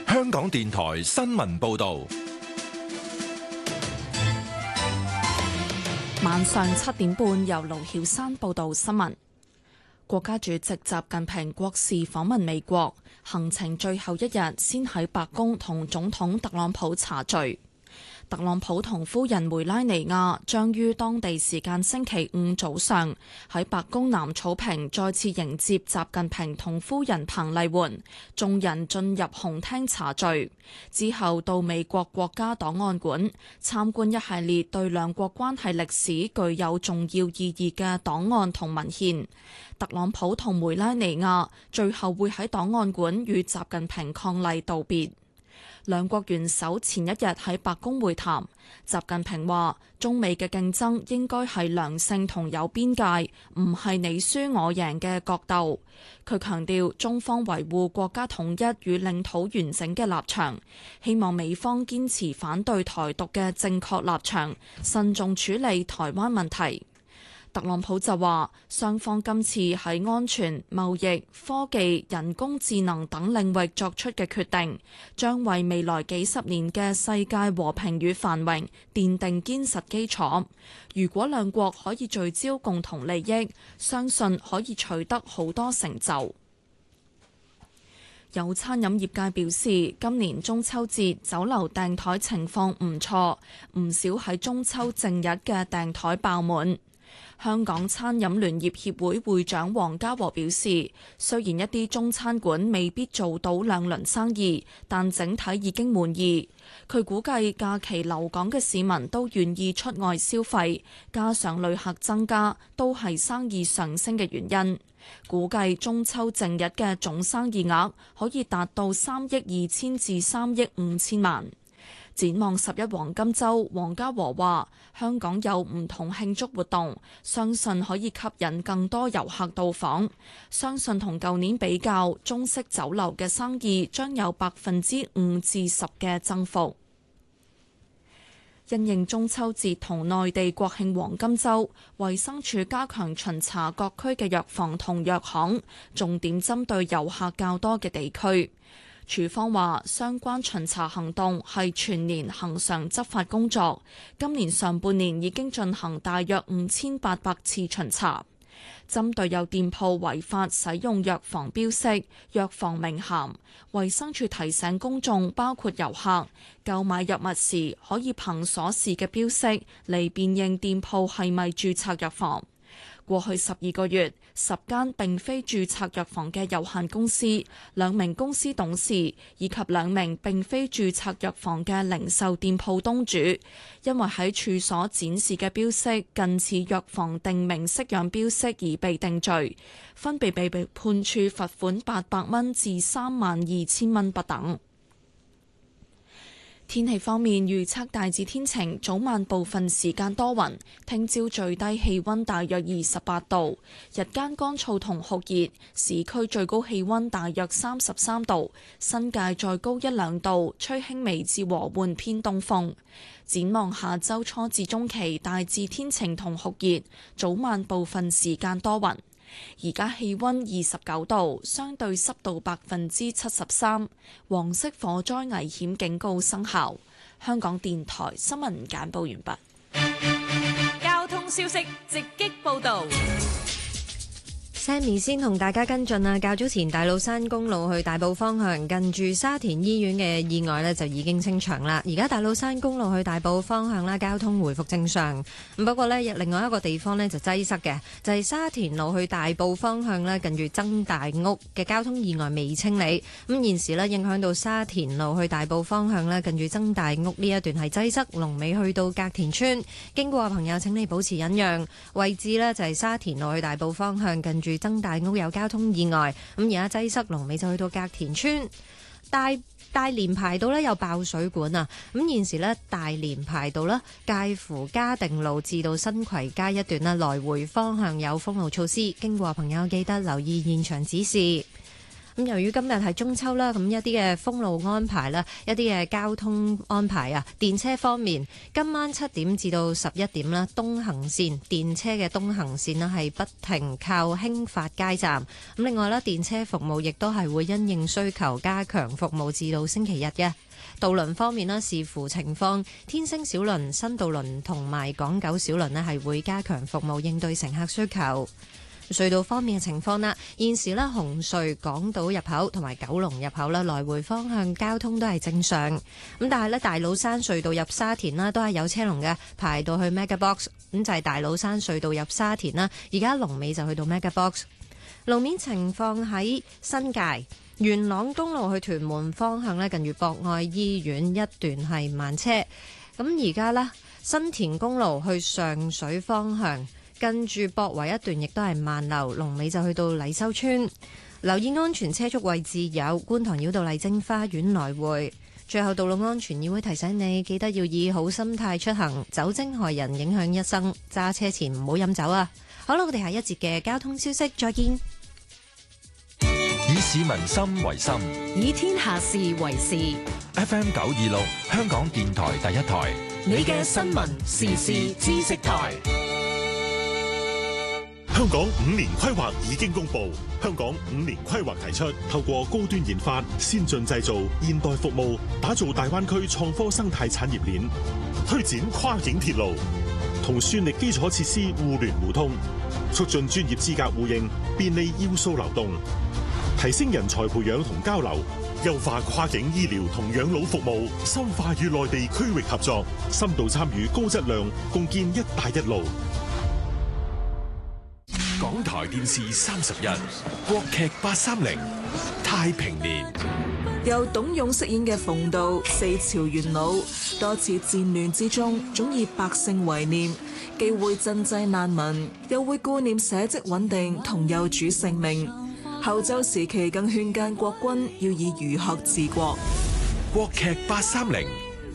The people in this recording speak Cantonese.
香港電台新聞報道。 晚上7點半，由盧曉山報道新聞。國家主席習近平國事訪問美國，行程最後一日先喺白宮同總統特朗普茶敘。特朗普同夫人梅拉尼亞將於當地時間星期五早上喺白宮南草坪再次迎接習近平同夫人彭麗媛，眾人進入紅廳茶敘，之後到美國國家檔案館參觀一系列對兩國關係歷史具有重要意義嘅檔案同文獻。特朗普同梅拉尼亞最後會喺檔案館與習近平伉儷道別。兩國元首前一日喺白宮會談，習近平話中美嘅競爭應該係良性同有邊界，唔係你輸我贏嘅角鬥。佢強調中方維護國家統一與領土完整嘅立場，希望美方堅持反對台獨嘅正確立場，慎重處理台灣問題。特朗普就話，雙方今次喺安全、貿易、科技、人工智能等領域作出嘅決定，將為未來幾十年嘅世界和平與繁榮奠定堅實基礎。如果兩國可以聚焦共同利益，相信可以取得好多成就。有餐飲業界表示，今年中秋節酒樓訂台情況唔錯，唔少喺中秋正日嘅訂台爆滿。香港餐飲聯業協會會長黃家和表示，雖然一啲中餐館未必做到兩輪生意，但整體已經滿意。佢估計假期留港嘅市民都願意出外消費，加上旅客增加，都係生意上升嘅原因。估計中秋正日嘅總生意額可以達到3億2千至3億5千萬。展望11黃金週，黃家和話：香港有唔同慶祝活動，相信可以吸引更多遊客到訪。相信同舊年比較，中式酒樓嘅生意將有5%至10%嘅增幅。因應中秋節同內地國慶黃金週，衛生署加強巡查各區嘅藥房同藥行，重點針對遊客較多嘅地區。署方話，相關巡查行動係全年恆常執法工作，今年上半年已經進行大約5800次巡查。針對有店鋪違法使用藥房標識、藥房名銜，衛生署提醒公眾，包括遊客，購買藥物時可以憑所示嘅標識嚟辨認店鋪係咪註冊藥房。過去12個月，10間並非註冊藥房嘅有限公司、2名公司董事以及2名並非註冊藥房嘅零售店鋪東主，因為喺處所展示嘅標識近似藥房定名式樣標識而被定罪，分別被判處罰款800蚊至32000蚊不等。天氣方面，預測大致天晴，早晚部分時間多雲。聽朝最低氣溫大約28度，日間乾燥同酷熱，市區最高氣溫大約33度，新界再高1-2度，吹輕微至和緩偏東風。展望下周初至中期，大致天晴同酷熱，早晚部分時間多雲。而家氣溫29度，相對濕度73%，黃色火災危險警告生效。香港電台新聞簡報完畢。 交通消息直擊報道。 Sammy 先同大家跟進啊，較早前大老山公路去大埔方向近住沙田醫院嘅意外呢就已經清場啦。而家大老山公路去大埔方向啦，交通回復正常。不過呢，另外一個地方呢就擠塞嘅，就係沙田路去大埔方向呢，近住曾大屋嘅交通意外未清理。咁現時呢，影響到沙田路去大埔方向呢，近住曾大屋呢一段係擠塞，龍尾去到隔田村。經過嘅朋友請你保持忍讓。位置呢就係沙田路去大埔方向近住曾大屋有交通意外，咁而家擠塞，龍尾就去到隔田村。大連排道呢有爆水管啊，咁現時呢，大連排道呢介乎嘉定路至到新葵街一段呢來回方向有封路措施，經過朋友記得留意現場指示。 咁由於今日係中秋啦，咁一啲嘅封路安排啦，一啲嘅交通安排啊，電車方面，今晚7點至到11點啦，東行線電車嘅東行線呢係不停靠興發街站。咁另外啦，電車服務亦都係會因應需求加強服務至到星期日嘅。渡輪方面呢，視乎情況，天星小輪、新渡輪同埋港九小輪呢係會加強服務應對乘客需求。隧道方面嘅情況啦，現時呢，紅隧港島入口同埋九龍入口啦，來回方向交通都係正常。咁但係呢，大老山隧道入沙田啦，都係有車龍嘅，排到去 MegaBox。咁就係大老山隧道入沙田啦，而家龍尾就去到 MegaBox。路面情況喺新界元朗公路去屯門方向呢，近住博愛醫院一段係慢車。咁而家呢，新田公路去上水方向，近住博圍一段亦都係慢流，龍尾就去到禮修村。留意安全車速位置有觀塘繞道麗晶花園來回。最後，道路安全議會提醒你，記得要以好心態出行，酒精害人影響一生，揸車前唔好飲酒啊！好啦，我哋下一節嘅交通消息再見。 以市民心為心， 以天下事為事。 FM 926香港電台第一台， 你嘅新聞時事知識台。 香港5年規劃已經公布，香港5年規劃提出，透過高端研發、先進製造、現代服務，打造大灣區創科生態產業鏈，推展跨境鐵路，同算力基礎設施互聯互通，促進專業資格互認，便利要素流動，提升人才培養同交流，優化跨境醫療同養老服務，深化與內地區域合作，深度參與高質量，共建一帶一路。 港台電視31國劇830太平年， 由董勇飾演嘅馮道4朝元老，多次戰亂之中總以百姓為念，既會賑濟難民，又會顧念社稷穩定同幼主性命。後周時期更勸諫國君要以儒學治國。 國劇830